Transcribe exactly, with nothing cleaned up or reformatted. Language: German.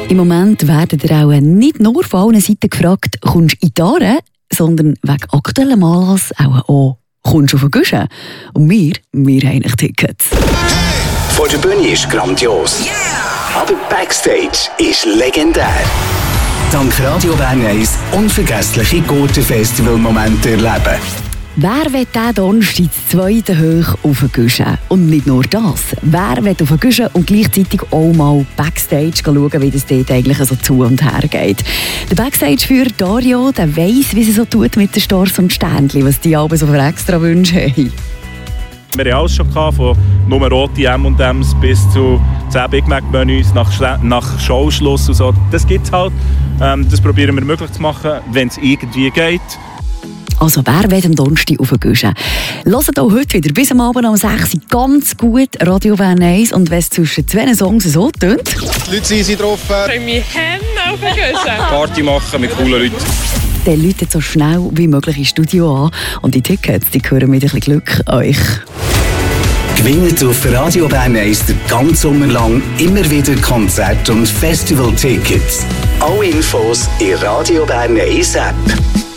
Im Moment werden ihr auch nicht nur von allen Seiten gefragt, kommst du in die Aare, sondern wegen aktuellem Anlass auch auch, kommst du auf den Guschen? Und wir, wir haben eigentlich Tickets. Vor der Bühne ist grandios, yeah! Aber Backstage ist legendär. Dank Radio Bern eins unvergessliche Gurten-Festival-Momente erleben. Wer will diesen Donnerstag das zweite hoch auf den Guschen? Und nicht nur das. Wer will auf den Guschen und gleichzeitig auch mal Backstage schauen, wie das dort eigentlich so zu und her geht? Der Backstage-Führer Dario, der weiss, wie es so tut mit den Stars und Ständchen, was die alle so für extra Wünsche haben. Wir hatten alles schon gehabt, von nur rote M und M's bis zu zehn Big Mac Menüs nach, nach Showschluss und so. Das gibt es halt. Ähm, das probieren wir möglich zu machen, wenn es irgendwie geht. Also wer will am Donnerstag auf den Guschen? Hört auch heute wieder bis am Abend um sechs Uhr ganz gut Radio Bern eins. Und wenn es zwischen zwei Songs so tönt... Die Leute sind drauf. Ich freue mich auf den Guschen. Party machen mit coolen Leuten. Dann läutet so schnell wie möglich ins Studio an. Und die Tickets, die gehören mit ein bisschen Glück euch. Gewinnt auf Radio Bern eins den ganzen Sommer lang immer wieder Konzert- und Festival-Tickets. Alle Infos in Radio Bern eins App.